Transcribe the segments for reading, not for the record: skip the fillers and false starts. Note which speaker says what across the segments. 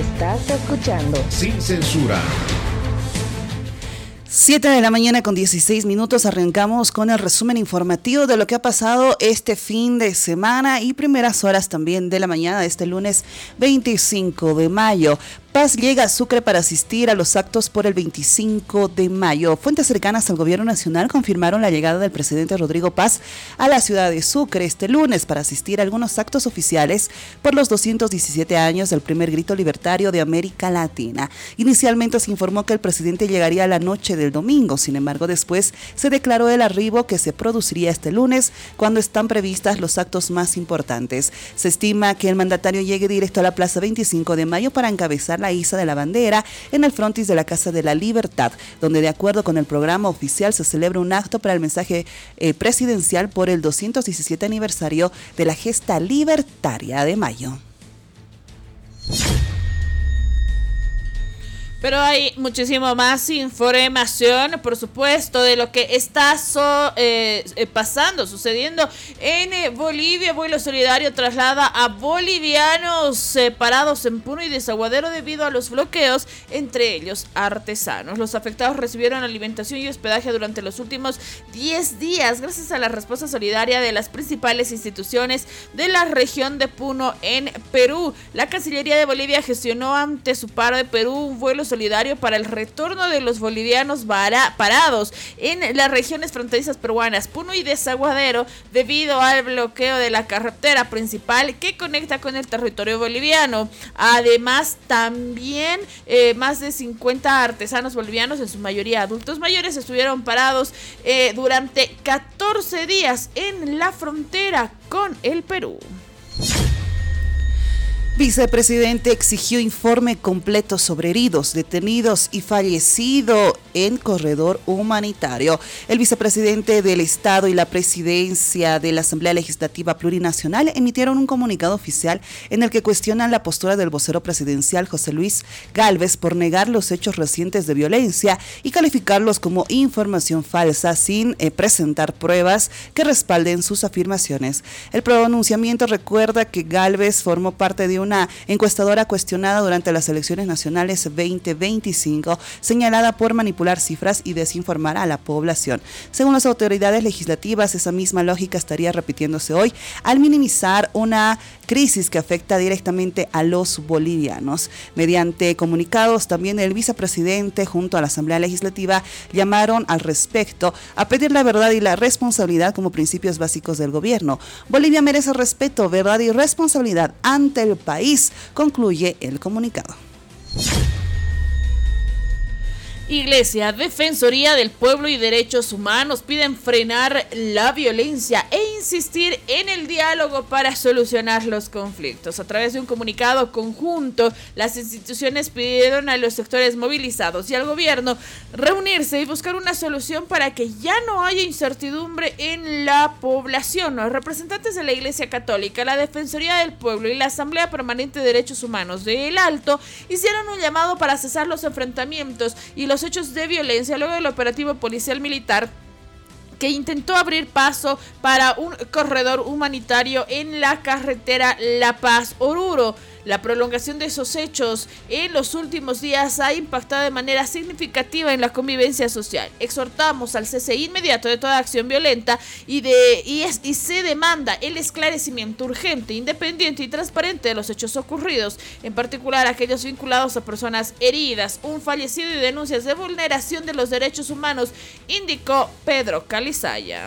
Speaker 1: Estás escuchando
Speaker 2: Sin Censura.
Speaker 3: 7:16 a.m. Arrancamos con el resumen informativo de lo que ha pasado este fin de semana y primeras horas también de la mañana de este lunes 25 de mayo. Paz llega a Sucre para asistir a los actos por el 25 de mayo. Fuentes cercanas al gobierno nacional confirmaron la llegada del presidente Rodrigo Paz a la ciudad de Sucre este lunes para asistir a algunos actos oficiales por los 217 años del primer grito libertario de América Latina. Inicialmente se informó que el presidente llegaría la noche del domingo, sin embargo después se declaró el arribo que se produciría este lunes cuando están previstas los actos más importantes. Se estima que el mandatario llegue directo a la Plaza 25 de Mayo para encabezar la iza de la bandera en el frontis de la Casa de la Libertad, donde de acuerdo con el programa oficial se celebra un acto para el mensaje presidencial por el 217 aniversario de la gesta libertaria de mayo.
Speaker 4: Pero hay muchísimo más información, por supuesto, de lo que está sucediendo en Bolivia. Vuelo Solidario traslada a bolivianos parados en Puno y Desaguadero debido a los bloqueos, entre ellos artesanos. Los afectados recibieron alimentación y hospedaje durante los últimos 10 días, gracias a la respuesta solidaria de las principales instituciones de la región de Puno en Perú. La Cancillería de Bolivia gestionó ante su par de Perú un vuelo solidario para el retorno de los bolivianos parados en las regiones fronterizas peruanas Puno y Desaguadero debido al bloqueo de la carretera principal que conecta con el territorio boliviano. Además, también más de 50 artesanos bolivianos, en su mayoría adultos mayores, estuvieron parados durante 14 días en la frontera con el Perú.
Speaker 3: Vicepresidente exigió informe completo sobre heridos, detenidos y fallecido en corredor humanitario. El vicepresidente del Estado y la presidencia de la Asamblea Legislativa Plurinacional emitieron un comunicado oficial en el que cuestionan la postura del vocero presidencial José Luis Gálvez por negar los hechos recientes de violencia y calificarlos como información falsa sin presentar pruebas que respalden sus afirmaciones. El pronunciamiento recuerda que Gálvez formó parte de una encuestadora cuestionada durante las elecciones nacionales 2025, señalada por manipular cifras y desinformar a la población. Según las autoridades legislativas, esa misma lógica estaría repitiéndose hoy al minimizar una crisis que afecta directamente a los bolivianos. Mediante comunicados, también el vicepresidente junto a la Asamblea Legislativa llamaron al respecto a pedir la verdad y la responsabilidad como principios básicos del gobierno. Bolivia merece respeto, verdad y responsabilidad ante el país, concluye el comunicado.
Speaker 4: Iglesia, Defensoría del Pueblo y Derechos Humanos piden frenar la violencia e insistir en el diálogo para solucionar los conflictos. A través de un comunicado conjunto, las instituciones pidieron a los sectores movilizados y al gobierno reunirse y buscar una solución para que ya no haya incertidumbre en la población. Los representantes de la Iglesia Católica, la Defensoría del Pueblo y la Asamblea Permanente de Derechos Humanos de El Alto hicieron un llamado para cesar los enfrentamientos y los hechos de violencia luego del operativo policial militar que intentó abrir paso para un corredor humanitario en la carretera La Paz-Oruro. La prolongación de esos hechos en los últimos días ha impactado de manera significativa en la convivencia social. Exhortamos al cese inmediato de toda acción violenta y se demanda el esclarecimiento urgente, independiente y transparente de los hechos ocurridos, en particular aquellos vinculados a personas heridas, un fallecido y denuncias de vulneración de los derechos humanos, indicó Pedro Calizaya.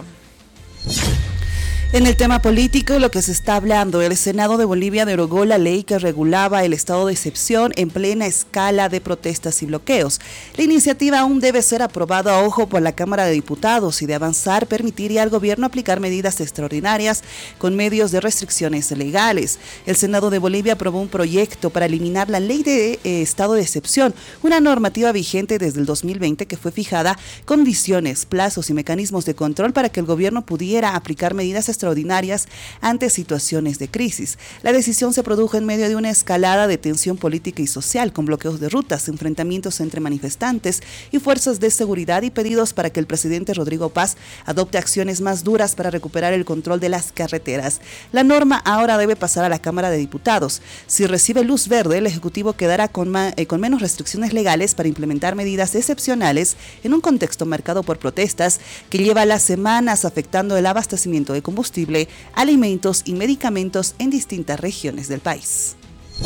Speaker 3: En el tema político, lo que se está hablando, el Senado de Bolivia derogó la ley que regulaba el estado de excepción en plena escala de protestas y bloqueos. La iniciativa aún debe ser aprobada a ojo por la Cámara de Diputados y de avanzar permitiría al gobierno aplicar medidas extraordinarias con medios de restricciones legales. El Senado de Bolivia aprobó un proyecto para eliminar la ley de estado de excepción, una normativa vigente desde el 2020 que fue fijada condiciones, plazos y mecanismos de control para que el gobierno pudiera aplicar medidas extraordinarias ante situaciones de crisis. La decisión se produjo en medio de una escalada de tensión política y social, con bloqueos de rutas, enfrentamientos entre manifestantes y fuerzas de seguridad y pedidos para que el presidente Rodrigo Paz adopte acciones más duras para recuperar el control de las carreteras. La norma ahora debe pasar a la Cámara de Diputados. Si recibe luz verde, el Ejecutivo quedará con menos restricciones legales para implementar medidas excepcionales en un contexto marcado por protestas que lleva las semanas afectando el abastecimiento de combustible, alimentos y medicamentos en distintas regiones del país.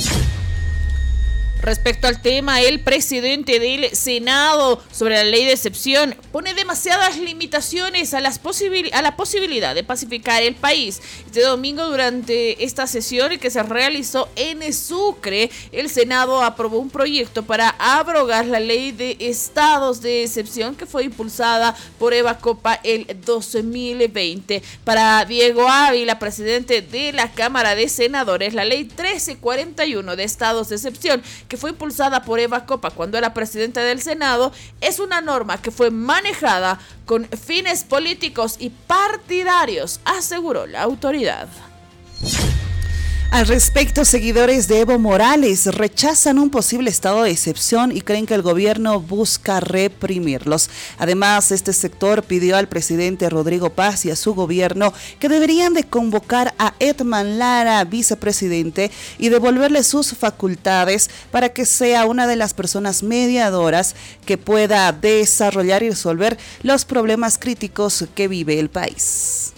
Speaker 4: Respecto al tema, el presidente del Senado sobre la ley de excepción pone demasiadas limitaciones a la posibilidad de pacificar el país. Este domingo, durante esta sesión que se realizó en Sucre, el Senado aprobó un proyecto para abrogar la ley de estados de excepción que fue impulsada por Eva Copa el 2020. Para Diego Ávila, presidente de la Cámara de Senadores, la ley 1341 de estados de excepción, que fue impulsada por Eva Copa cuando era presidenta del Senado, es una norma que fue manejada con fines políticos y partidarios, aseguró la autoridad.
Speaker 3: Al respecto, seguidores de Evo Morales rechazan un posible estado de excepción y creen que el gobierno busca reprimirlos. Además, este sector pidió al presidente Rodrigo Paz y a su gobierno que deberían de convocar a Edman Lara, vicepresidente, y devolverle sus facultades para que sea una de las personas mediadoras que pueda desarrollar y resolver los problemas críticos que vive el país.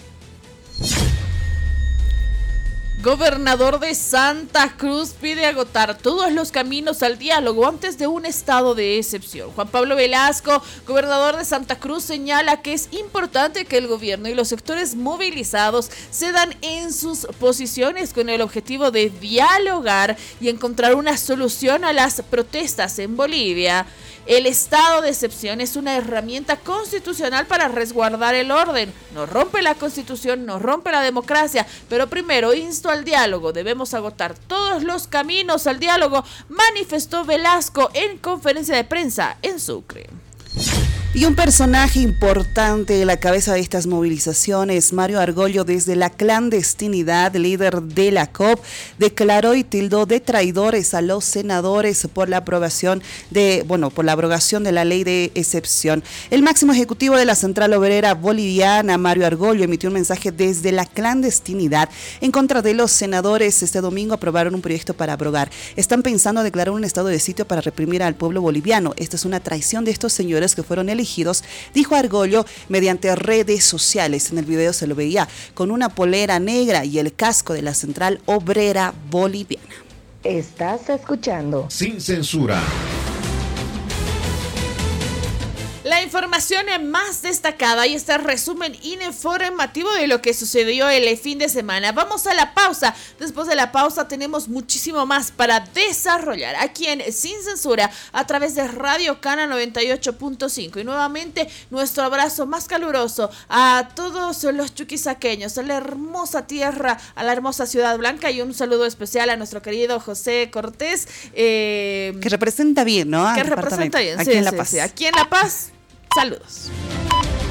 Speaker 4: Gobernador de Santa Cruz pide agotar todos los caminos al diálogo antes de un estado de excepción. Juan Pablo Velasco, gobernador de Santa Cruz, señala que es importante que el gobierno y los sectores movilizados cedan en sus posiciones con el objetivo de dialogar y encontrar una solución a las protestas en Bolivia. El estado de excepción es una herramienta constitucional para resguardar el orden. No rompe la Constitución, no rompe la democracia, pero primero insto al diálogo. Debemos agotar todos los caminos al diálogo, manifestó Velasco en conferencia de prensa en Sucre.
Speaker 3: Y un personaje importante en la cabeza de estas movilizaciones, Mario Argollo, desde la clandestinidad, líder de la COP, declaró y tildó de traidores a los senadores por la abrogación de la ley de excepción. El máximo ejecutivo de la Central Obrera Boliviana, Mario Argollo, emitió un mensaje desde la clandestinidad en contra de los senadores. Este domingo aprobaron un proyecto para abrogar. Están pensando declarar un estado de sitio para reprimir al pueblo boliviano. Esta es una traición de estos señores que fueron elegidos, dijo Argollo mediante redes sociales. En el video se lo veía con una polera negra y el casco de la Central Obrera Boliviana.
Speaker 1: Estás escuchando
Speaker 2: Sin Censura.
Speaker 4: La información más destacada y este resumen informativo de lo que sucedió el fin de semana. Vamos a la pausa. Después de la pausa tenemos muchísimo más para desarrollar aquí en Sin Censura a través de Radio Cana 98.5. Y nuevamente nuestro abrazo más caluroso a todos los chuquisaqueños, a la hermosa tierra, a la hermosa Ciudad Blanca, y un saludo especial a nuestro querido José Cortés.
Speaker 3: Que representa bien, ¿no?
Speaker 4: Que representa bien,
Speaker 3: aquí en La Paz.
Speaker 4: Sí. Aquí en La Paz. Saludos.